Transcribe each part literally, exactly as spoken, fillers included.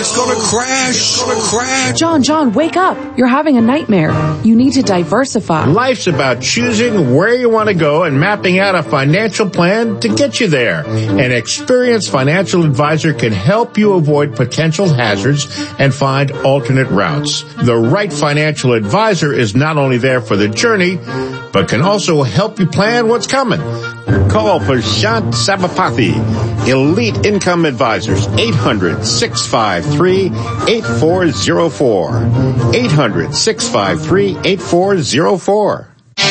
It's gonna crash. It's gonna crash. John, John, wake up. You're having a nightmare. You need to diversify. Life's about choosing where you want to go and mapping out a financial plan to get you there. An experienced financial advisor can help you avoid potential hazards and find alternate routes. The right financial advisor is not only there for the journey, but can also help you plan what's coming. Call Prashant Sabapathy, Elite Income Advisors, eight hundred, six five three, eight four zero four. eight hundred, six five three, eight four zero four.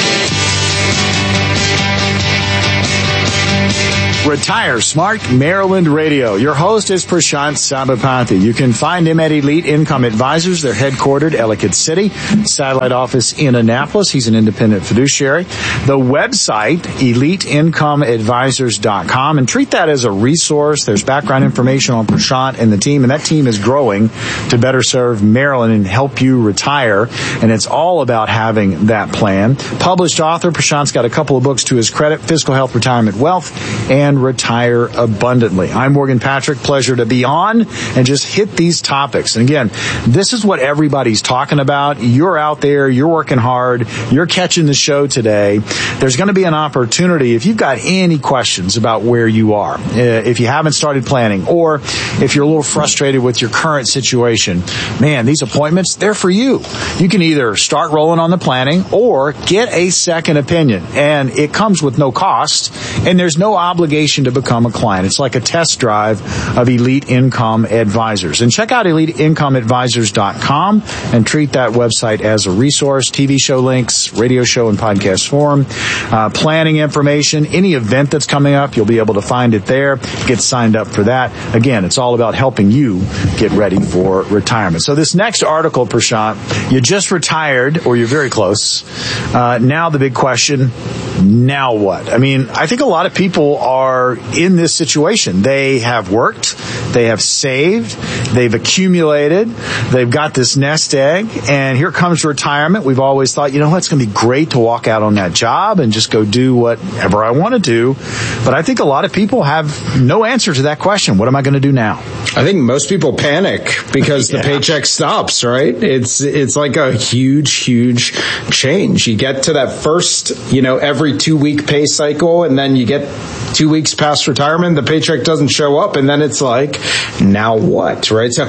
Retire Smart Maryland Radio. Your host is Prashant Sabapathy. You can find him at Elite Income Advisors. They're headquartered Ellicott City, satellite office in Annapolis. He's an independent fiduciary. The website, elite income advisors dot com, and treat that as a resource. There's background information on Prashant and the team, and that team is growing to better serve Maryland and help you retire, and it's all about having that plan. Published author, Prashant's got a couple of books to his credit, Fiscal Health, Retirement Wealth, and Retire Abundantly. I'm Morgan Patrick. Pleasure to be on and just hit these topics. And again, this is what everybody's talking about. You're out there. You're working hard. You're catching the show today. There's going to be an opportunity if you've got any questions about where you are, if you haven't started planning, or if you're a little frustrated with your current situation. Man, these appointments, they're for you. You can either start rolling on the planning or get a second opinion. And it comes with no cost, and there's no obligation to become a client. It's like a test drive of Elite Income Advisors. And check out elite income advisors dot com and treat that website as a resource. T V show links, radio show and podcast forum, uh, planning information, any event that's coming up, you'll be able to find it there. Get signed up for that. Again, it's all about helping you get ready for retirement. So this next article, Prashant, you just retired or you're very close. Uh, now the big question, now what? I mean, I think a lot of people are in this situation. They have worked, they have saved, they've accumulated, they've got this nest egg, and here comes retirement. We've always thought, you know what, it's going to be great to walk out on that job and just go do whatever I want to do. But I think a lot of people have no answer to that question. What am I going to do now? I think most people panic because yeah. the paycheck stops, right? It's it's like a huge, huge change. You get to that first, you know, every two-week pay cycle, and then you get two weeks past retirement, the paycheck doesn't show up, and then it's like, now what, right? So a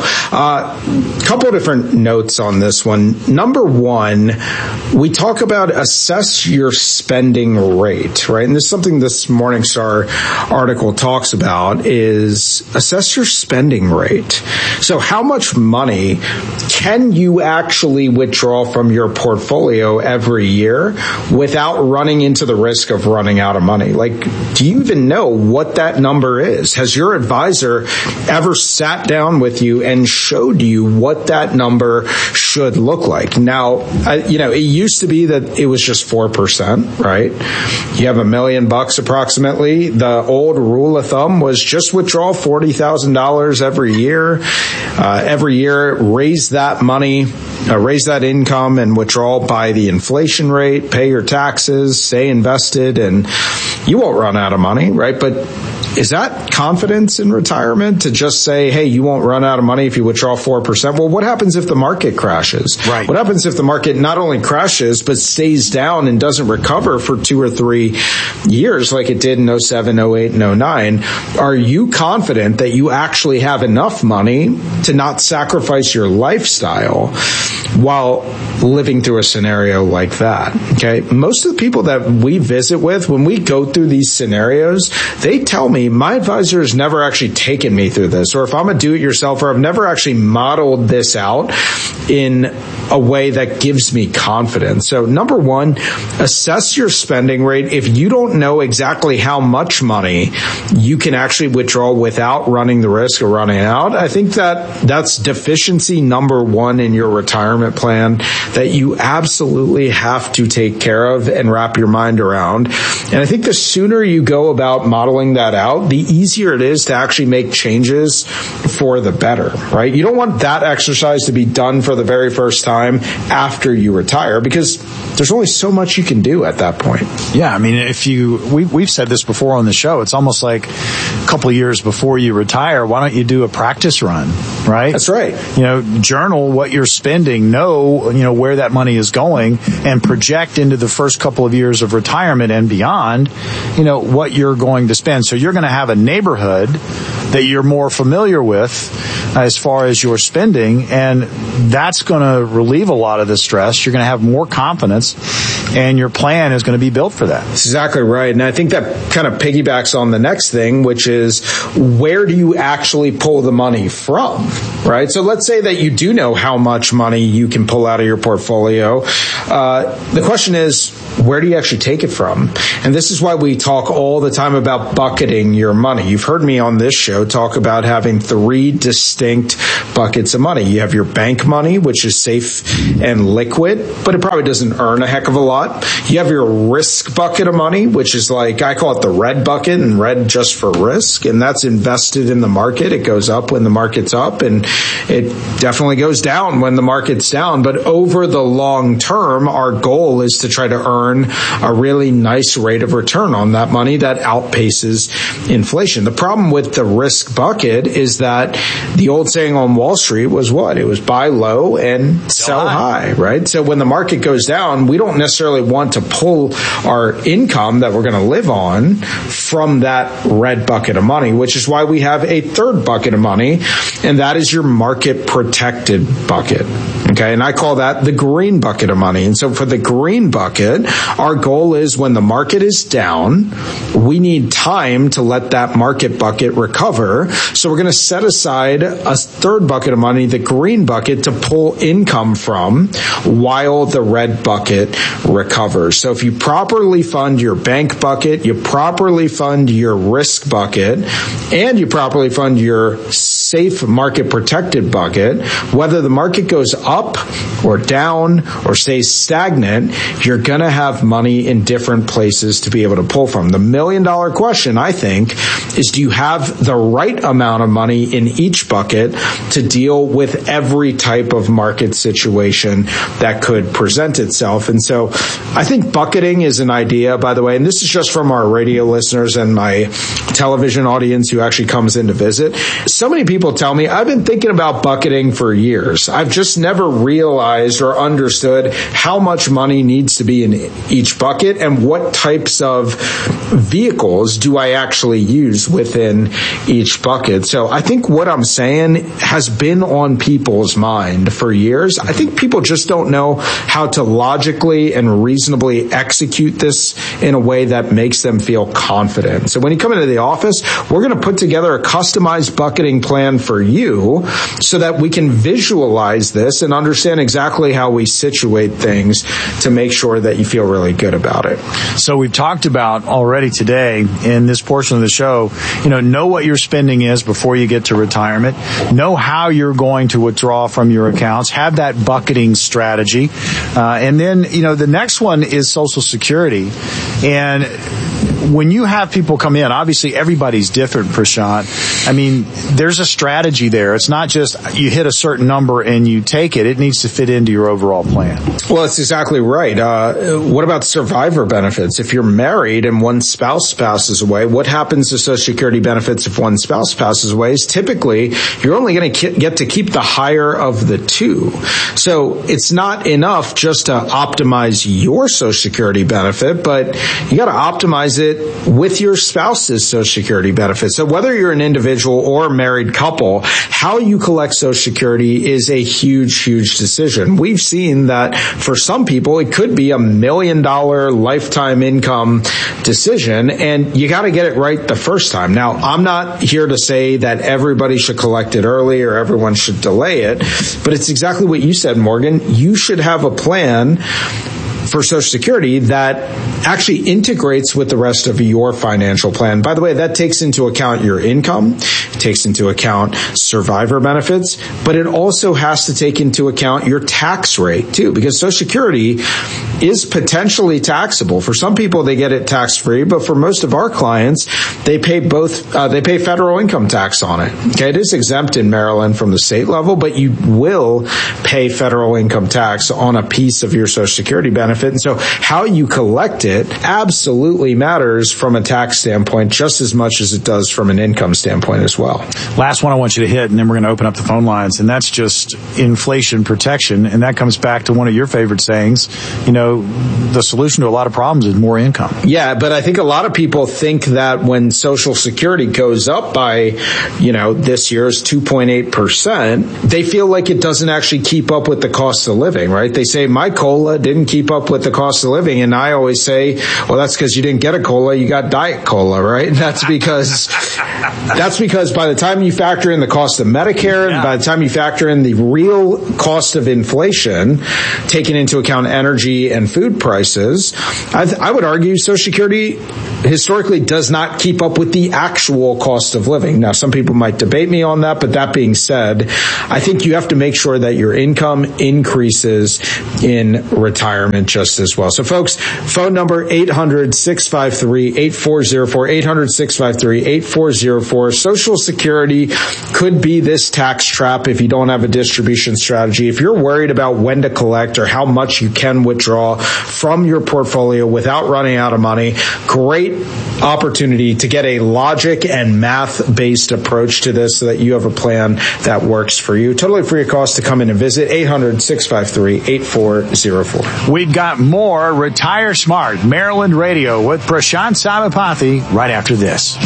uh, couple of different notes on this one. Number one, we talk about assess your spending rate, right? And this is something this Morningstar article talks about, is assess your spending rate. So how much money can you actually withdraw from your portfolio every year without running into the risk of running out of money? Like, do you even know what that number is? Has your advisor ever sat down with you and showed you what that number should look like? Now, I, you know, it used to be that it was just four percent, right? You have a million bucks approximately. The old rule of thumb was just withdraw forty thousand dollars every year. Uh, every year, raise that money, uh, raise that income and withdraw by the inflation rate, pay your taxes, stay invested, and you won't run out of money, right? But is that confidence in retirement to just say, hey, you won't run out of money if you withdraw four percent? Well, what happens if the market crashes? Right. What happens if the market not only crashes, but stays down and doesn't recover for two or three years like it did in oh seven, oh eight, and oh nine? Are you confident that you actually have enough money to not sacrifice your lifestyle while living through a scenario like that? Okay. Most of the people that we visit with, when we go through these scenarios, they tell me, my advisor has never actually taken me through this, or if I'm a do-it-yourselfer, I've never actually modeled this out in a way that gives me confidence. So number one, assess your spending rate. If you don't know exactly how much money you can actually withdraw without running the risk of running out, I think that that's deficiency number one in your retirement plan that you absolutely have to take care of and wrap your mind around. And I think the sooner you go about modeling that out, out, the easier it is to actually make changes for the better, right? You don't want that exercise to be done for the very first time after you retire, because there's only so much you can do at that point. Yeah, I mean, if you, we, we've said this before on the show, it's almost like a couple of years before you retire, why don't you do a practice run, right? That's right. You know, journal what you're spending, know, you know, where that money is going, and project into the first couple of years of retirement and beyond, you know, what you're going to spend. So you're going to have a neighborhood that you're more familiar with as far as your spending, and that's going to relieve a lot of the stress. You're going to have more confidence, and your plan is going to be built for that. That's exactly right. And I think that kind of piggybacks on the next thing, which is, where do you actually pull the money from, right? So let's say that you do know how much money you can pull out of your portfolio. Uh, the question is, where do you actually take it from? And this is why we talk all the time about bucketing your money. You've heard me on this show talk about having three distinct buckets of money. You have your bank money, which is safe and liquid, but it probably doesn't earn a heck of a lot. You have your risk bucket of money, which is like, I call it the red bucket, and red just for risk. And that's invested in the market. It goes up when the market's up, and it definitely goes down when the market's down. But over the long term, our goal is to try to earn a really nice rate of return on that money that outpaces inflation. The problem with the risk bucket is that the old saying on Wall Street was what? It was buy low and sell high, right? So when the market goes down, we don't necessarily want to pull our income that we're going to live on from that red bucket of money, which is why we have a third bucket of money, and that is your market protected bucket. Okay, and I call that the green bucket of money. And so for the green bucket, our goal is, when the market is down, we need time to let that market bucket recover. So we're going to set aside a third bucket of money, the green bucket, to pull income from while the red bucket recovers. So if you properly fund your bank bucket, you properly fund your risk bucket, and you properly fund your safe market protected bucket, whether the market goes up or down or stays stagnant, you're going to have money in different places to be able to pull from. The million dollar question, I think, is, do you have the right amount of money in each bucket to deal with every type of market situation that could present itself? And so I think bucketing is an idea, by the way, and this is just from our radio listeners and my television audience who actually comes in to visit. So many people tell me, I've been thinking about bucketing for years. I've just never realized or understood how much money needs to be in each bucket and what types of vehicles do I actually use within each bucket. So I think what I'm saying has been on people's mind for years. I think people just don't know how to logically and reasonably execute this in a way that makes them feel confident. So when you come into the office, we're going to put together a customized bucketing plan for you so that we can visualize this and understand exactly how we situate things to make sure that you feel really good about it. So we've talked about already today in this portion of the show, you know, know what your spending is before you get to retirement. Know how you're going to withdraw from your accounts. Have that bucketing strategy. Uh, and then, you know, the next one is Social Security. And when you have people come in, obviously everybody's different, Prashant. I mean, there's a strategy there. It's not just you hit a certain number and you take it. It needs to fit into your overall plan. Well, that's exactly right. Uh, what about survivor benefits? If you're married and one spouse passes away, what happens to Social Security benefits if one spouse passes away? Is typically you're only going to get to keep the higher of the two. So it's not enough just to optimize your Social Security benefit, but you got to optimize it with your spouse's Social Security benefit. So whether you're an individual or a married couple, how you collect Social Security is a huge, huge decision. We've seen that for some people, it could be a million dollar lifetime income decision, and you got to get it right the first time. Now, I'm not here to say that everybody should collect it early or everyone should delay it, but it's exactly what you said, Morgan. You should have a plan for Social Security that actually integrates with the rest of your financial plan. By the way, that takes into account your income, it takes into account survivor benefits, but it also has to take into account your tax rate too, because Social Security is potentially taxable. For some people, they get it tax-free, but for most of our clients, they pay both, uh, they pay federal income tax on it. Okay, it is exempt in Maryland from the state level, but you will pay federal income tax on a piece of your Social Security benefit. And so how you collect it absolutely matters from a tax standpoint just as much as it does from an income standpoint as well. Last one I want you to hit, and then we're going to open up the phone lines, and that's just inflation protection. And that comes back to one of your favorite sayings, you know, the solution to a lot of problems is more income. Yeah, but I think a lot of people think that when Social Security goes up by, you know, this year's two point eight percent, they feel like it doesn't actually keep up with the cost of living, right? They say, my COLA didn't keep up with the cost of living. And I always say, well, that's because you didn't get a COLA, you got Diet Cola, right? And that's because, that's because by the time you factor in the cost of Medicare, yeah. and by the time you factor in the real cost of inflation, taking into account energy and food prices, I, th- I would argue Social Security historically does not keep up with the actual cost of living. Now, some people might debate me on that, but that being said, I think you have to make sure that your income increases in retirement just as well. So folks, phone number eight hundred, six five three, eight four zero four, eight hundred, six five three, eight four zero four. Social Security could be this tax trap if you don't have a distribution strategy. If you're worried about when to collect or how much you can withdraw from your portfolio without running out of money, great opportunity to get a logic and math-based approach to this so that you have a plan that works for you. Totally free of cost to come in and visit. Eight hundred, six five three, eight four zero four. We've got more Retire Smart Maryland Radio with Prashant Sabapathy right after this.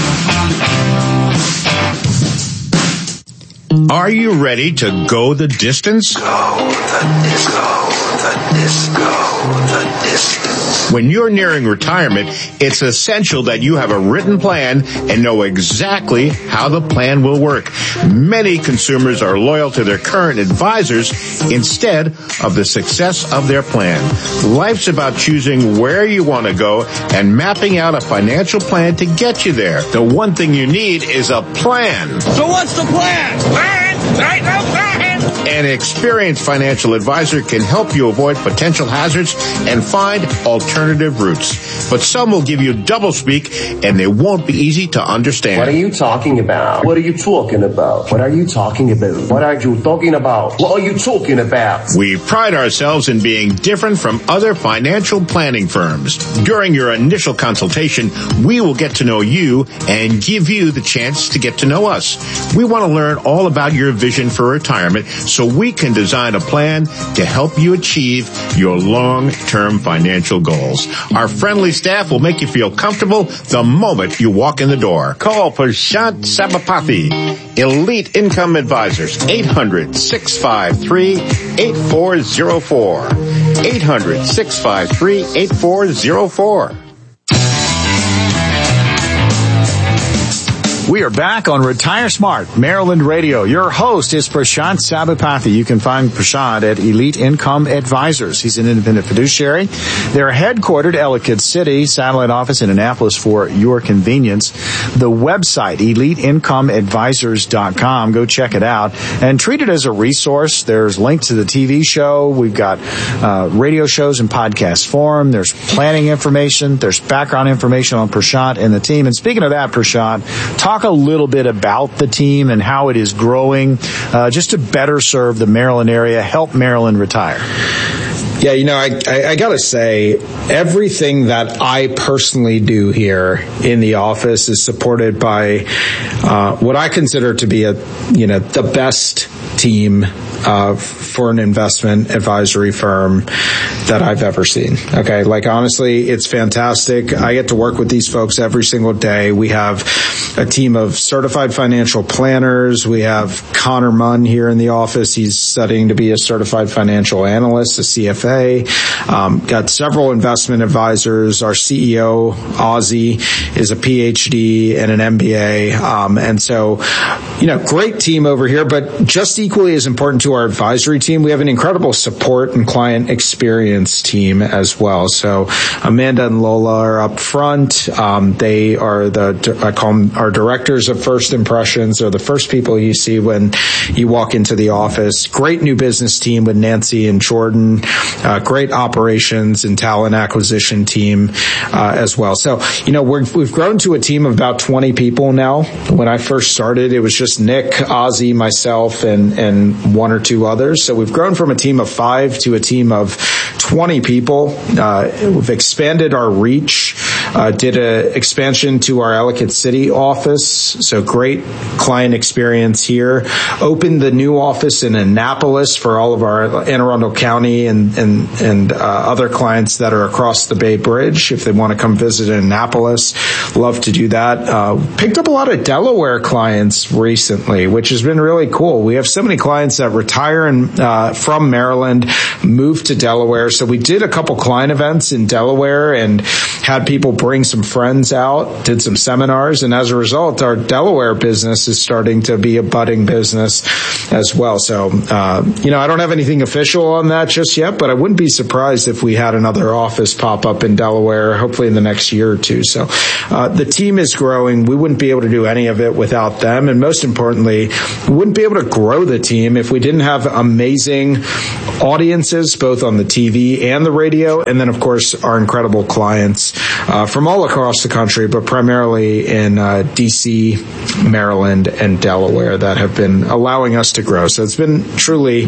Are you ready to go the distance? Go the disco, the disco, the distance. When you're nearing retirement, it's essential that you have a written plan and know exactly how the plan will work. Many consumers are loyal to their current advisors instead of the success of their plan. Life's about choosing where you want to go and mapping out a financial plan to get you there. The one thing you need is a plan. So what's the plan? Plan? Right, no plan. An experienced financial advisor can help you avoid potential hazards and find alternative routes. But some will give you doublespeak, and they won't be easy to understand. What are you talking about? What are you talking about? What are you talking about? What are you talking about? What are you talking about? We pride ourselves in being different from other financial planning firms. During your initial consultation, we will get to know you and give you the chance to get to know us. We want to learn all about your vision for retirement so we can design a plan to help you achieve your long-term financial goals. Our friendly staff will make you feel comfortable the moment you walk in the door. Call Prashant Sabapathy, Elite Income Advisors, eight hundred, six five three, eight four zero four. eight hundred, six five three, eight four zero four. We are back on Retire Smart Maryland Radio. Your host is Prashant Sabapathy. You can find Prashant at Elite Income Advisors. He's an independent fiduciary. They're headquartered Ellicott City, satellite office in Annapolis for your convenience. The website, elite income advisors dot com. Go check it out and treat it as a resource. There's links to the T V show. We've got uh, radio shows in podcast form. There's planning information. There's background information on Prashant and the team. And speaking of that, Prashant, talk a little bit about the team and how it is growing, uh, just to better serve the Maryland area, help Maryland retire. Yeah, you know, I, I, I gotta say, everything that I personally do here in the office is supported by uh, what I consider to be a, you know, the best team uh, for an investment advisory firm that I've ever seen. Okay, like honestly, it's fantastic. I get to work with these folks every single day. We have a team of certified financial planners. We have Connor Munn here in the office. He's studying to be a certified financial analyst, a C F A. Um, got several investment advisors. Our C E O, Ozzy, is a P H D and an M B A. Um, and so, you know, great team over here, but just equally as important to our advisory team, we have an incredible support and client experience team as well. So Amanda and Lola are up front. Um, they are the, I call them our directors of first impressions are the first people you see when you walk into the office. Great new business team with Nancy and Jordan. Uh, great operations and talent acquisition team uh, as well. So, you know, we're, we've grown to a team of about twenty people now. When I first started, it was just Nick, Ozzy, myself, and, and one or two others. So we've grown from a team of five to a team of twenty people. Uh, we've expanded our reach, uh, did an expansion to our Ellicott City office. So great client experience here. Opened the new office in Annapolis for all of our Anne Arundel County and, and, and uh, other clients that are across the Bay Bridge. If they want to come visit Annapolis, love to do that. Uh, picked up a lot of Delaware clients recently, which has been really cool. We have so many clients that retire in, uh, from Maryland, move to Delaware. So we did a couple client events in Delaware and had people bring some friends out, did some seminars, and as a result, our Delaware business is starting to be a budding business as well. So, uh, you know, I don't have anything official on that just yet, but I wouldn't be surprised if we had another office pop up in Delaware, hopefully in the next year or two. So, uh, the team is growing. We wouldn't be able to do any of it without them. And most importantly, we wouldn't be able to grow the team if we didn't have amazing audiences, both on the T V and the radio. And then, of course, our incredible clients uh, from all across the country, but primarily in uh, D C, Maryland, and Delaware that have been allowing us to grow. So it's been truly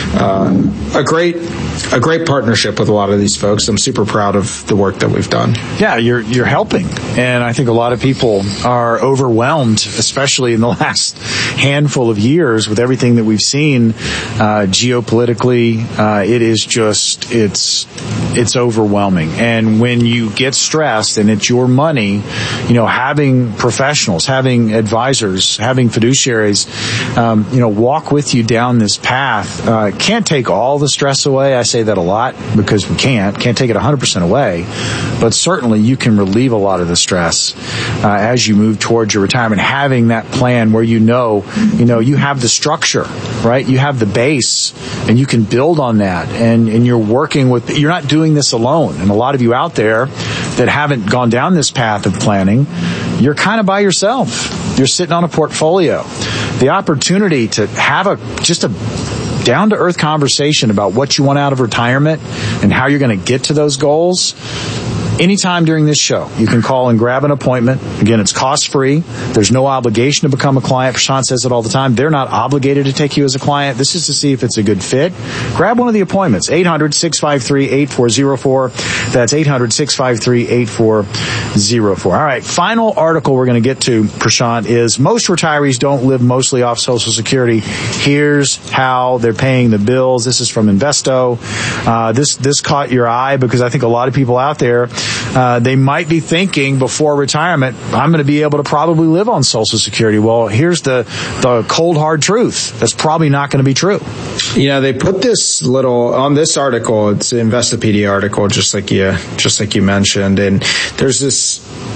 uh, a great a great partnership with a lot of these folks. I'm super proud of the work that we've done. Yeah, you're you're helping. And I think a lot of people are overwhelmed, especially in the last handful of years with everything that we've seen uh, geopolitically. Uh, it is just, it's it's overwhelming. And when you get stressed and it's your money, you know, having professionals, having advisors, having fiduciaries, um, you know, walk with you down this path, uh, can't take all the stress away. I say that a lot because we can't, can't take it one hundred percent away, but certainly you can relieve a lot of the stress uh, as you move towards your retirement, having that plan where you know, you know, you have the structure, right? You have the base and you can build on that, and, and you're working with, you're not doing this alone. And a lot of you out there that haven't gone down this path of planning, you're kind of by yourself. You're sitting on a portfolio. The opportunity to have a, just a down-to-earth conversation about what you want out of retirement and how you're going to get to those goals. Anytime during this show, you can call and grab an appointment. Again, it's cost-free. There's no obligation to become a client. Prashant says it all the time. They're not obligated to take you as a client. This is to see if it's a good fit. Grab one of the appointments. eight hundred, six five three, eight four zero four. That's eight hundred, six five three, eight four zero four. All right, final article we're going to get to, Prashant, is most retirees don't live mostly off Social Security. Here's how they're paying the bills. This is from Investo. Uh, this, this caught your eye because I think a lot of people out there, Uh, they might be thinking before retirement, I'm going to be able to probably live on Social Security. Well, here's the, the cold, hard truth. That's probably not going to be true. You know, they put this little, on this article, it's an Investopedia article, just like you, just like you mentioned, and there's this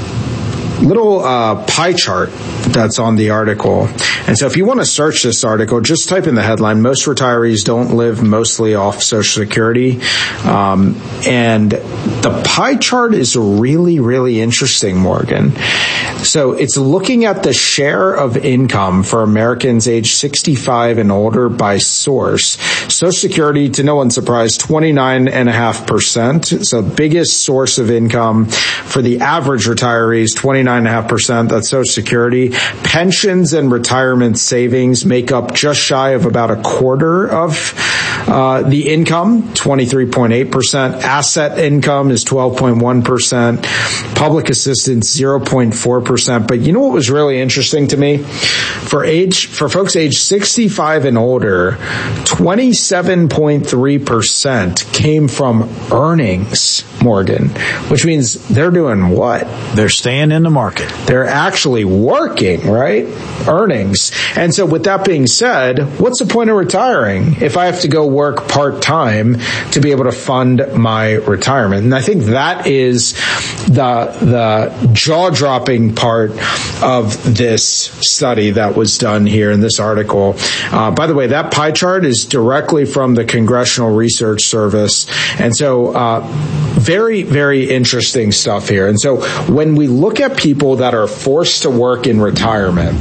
little uh, pie chart that's on the article. And so if you want to search this article, just type in the headline, most retirees don't live mostly off Social Security. Um, and the pie chart is really, really interesting, Morgan. So it's looking at the share of income for Americans age sixty-five and older by source. Social Security, to no one's surprise, twenty-nine point five percent. So biggest source of income for the average retirees, twenty-nine point five percent. That's Social Security. Pensions and retirement savings make up just shy of about a quarter of uh, the income, twenty-three point eight percent. Asset income is twelve point one percent. Public assistance, zero point four percent. But you know what was really interesting to me? For age, for folks age sixty-five and older, twenty-seven point three percent came from earnings, Morgan, which means they're doing what? They're staying in the market. They're actually working, right? Earnings. And so with that being said, what's the point of retiring if I have to go work part-time to be able to fund my retirement. And I think that is the, the jaw-dropping part of this study that was done here in this article. Uh, by the way, that pie chart is directly from the Congressional Research Service. And so, uh, very, very interesting stuff here. And so when we look at people that are forced to work in retirement,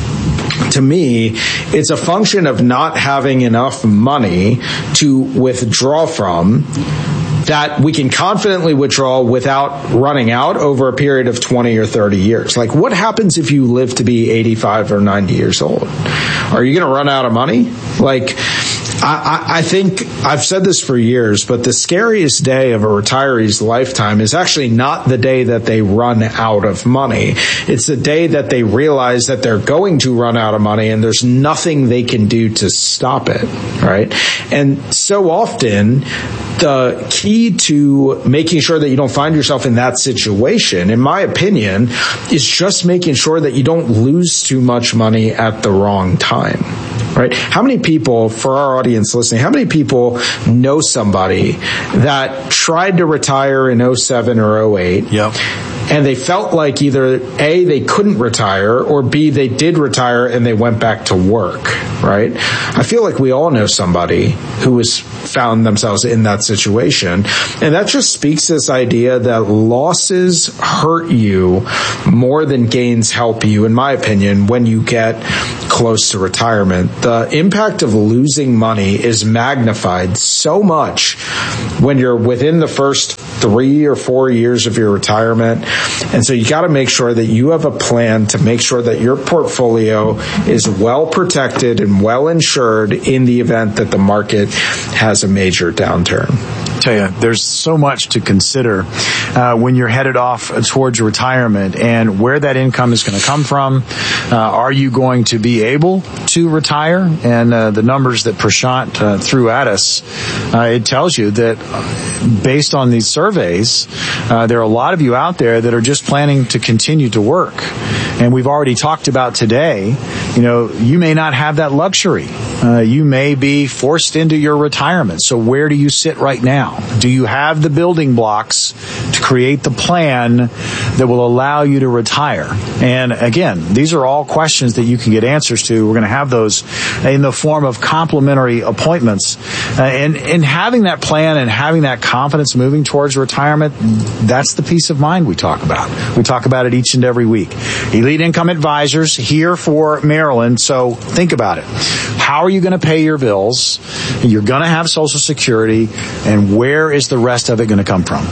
to me, it's a function of not having enough money to withdraw from that we can confidently withdraw without running out over a period of twenty or thirty years. Like, what happens if you live to be eighty-five or ninety years old? Are you going to run out of money? Like, I, I think I've said this for years, but the scariest day of a retiree's lifetime is actually not the day that they run out of money. It's the day that they realize that they're going to run out of money and there's nothing they can do to stop it, right? And so often, the key to making sure that you don't find yourself in that situation, in my opinion, is just making sure that you don't lose too much money at the wrong time. Right? How many people, for our audience listening, how many people know somebody that tried to retire in oh seven or oh eight? Yep. And they felt like either A, they couldn't retire, or B, they did retire and they went back to work, right? I feel like we all know somebody who has found themselves in that situation. And that just speaks to this idea that losses hurt you more than gains help you, in my opinion, when you get close to retirement. The impact of losing money is magnified so much when you're within the first three or four years of your retirement. And so you got to make sure that you have a plan to make sure that your portfolio is well protected and well insured in the event that the market has a major downturn. I tell you, there's so much to consider uh, when you're headed off towards retirement and where that income is going to come from. Uh, are you going to be able to retire? And uh, the numbers that Prashant uh, threw at us, uh, it tells you that based on these surveys, uh, there are a lot of you out there that are just planning to continue to work. And we've already talked about today, you know, you may not have that luxury. Uh, you may be forced into your retirement. So where do you sit right now? Do you have the building blocks to create the plan that will allow you to retire? And again, these are all questions that you can get answers to. We're going to have those in the form of complimentary appointments. Uh, and, and having that plan and having that confidence moving towards retirement, that's the peace of mind we talk about. We talk about it each and every week. Elite Income Advisors here for Maryland. So think about it. How are you going to pay your bills? You're going to have Social Security, and where is the rest of it going to come from?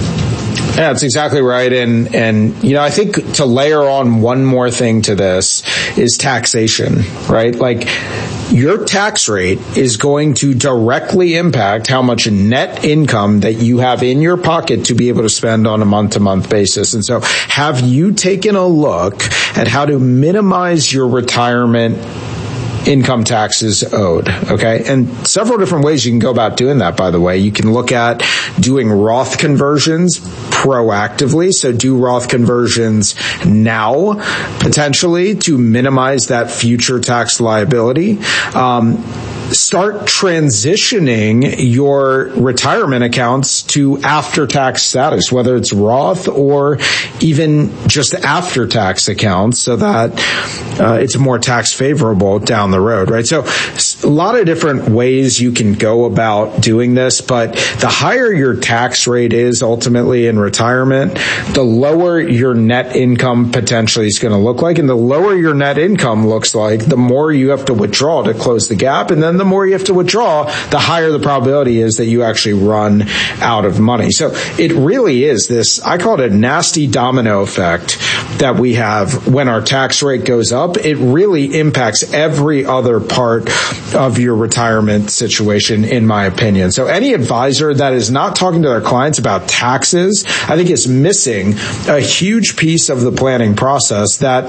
Yeah, that's exactly right. And, and, you know, I think to layer on one more thing to this is taxation, right? Like, your tax rate is going to directly impact how much net income that you have in your pocket to be able to spend on a month-to-month basis. And so have you taken a look at how to minimize your retirement income taxes owed? Okay. And several different ways you can go about doing that, by the way. You can look at doing Roth conversions proactively. So do Roth conversions now, potentially, to minimize that future tax liability. Um, Start transitioning your retirement accounts to after-tax status, whether it's Roth or even just after-tax accounts, so that uh, it's more tax favorable down the road, right? So a lot of different ways you can go about doing this, but the higher your tax rate is ultimately in retirement, the lower your net income potentially is going to look like. And the lower your net income looks like, the more you have to withdraw to close the gap. And then the more you have to withdraw, the higher the probability is that you actually run out of money. So it really is this, I call it a nasty domino effect that we have when our tax rate goes up. It really impacts every other part of your retirement situation, in my opinion. So any advisor that is not talking to their clients about taxes, I think is missing a huge piece of the planning process that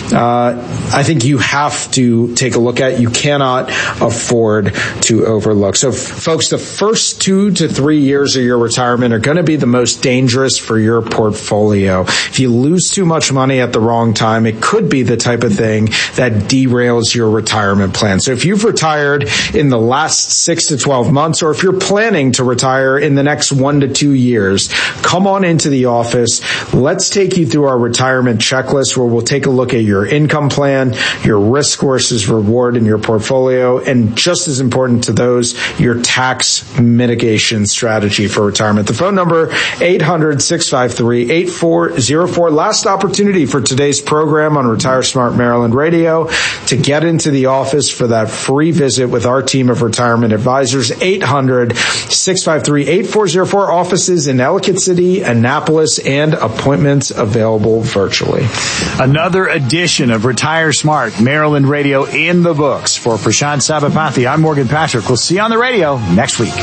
uh, I think you have to take a look at. You cannot afford to overlook. So, f- folks, the first two to three years of your retirement are going to be the most dangerous for your portfolio. If you lose too much money at the wrong time, it could be the type of thing that derails your retirement plan. So if you've retired retired in the last six to twelve months, or if you're planning to retire in the next one to two years, come on into the office. Let's take you through our retirement checklist where we'll take a look at your income plan, your risk versus reward in your portfolio, and just as important to those, your tax mitigation strategy for retirement. The phone number, eight hundred, six five three, eight four zero four. Last opportunity for today's program on Retire Smart Maryland Radio to get into the office for that free visit with our team of retirement advisors. eight hundred, six five three, eight four zero four. Offices in Ellicott City, Annapolis, and appointments available virtually. Another edition of Retire Smart Maryland Radio in the books. For Prashant Sabapathy, I'm Morgan Patrick. We'll see you on the radio next week.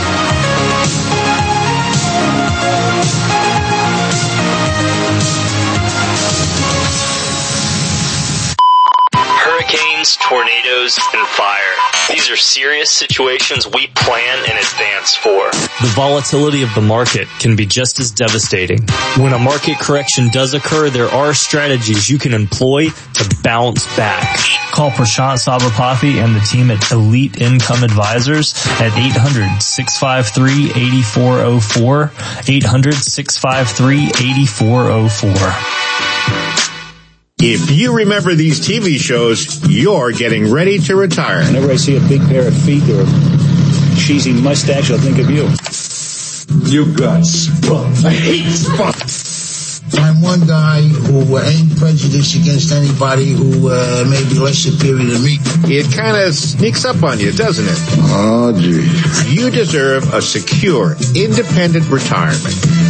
Hurricanes, tornadoes, and fire. These are serious situations we plan in advance for. The volatility of the market can be just as devastating. When a market correction does occur, there are strategies you can employ to bounce back. Call Prashant Sabapathy and the team at Elite Income Advisors at eight hundred, six five three, eight four zero four, eight hundred, six five three, eight four zero four. If you remember these T V shows, you're getting ready to retire. Whenever I see a big pair of feet or a cheesy mustache, I'll think of you. You got spunk. I hate spunk. I'm one guy who uh, ain't prejudiced against anybody who uh, may be less superior to me. It kind of sneaks up on you, doesn't it? Oh, gee. You deserve a secure, independent retirement.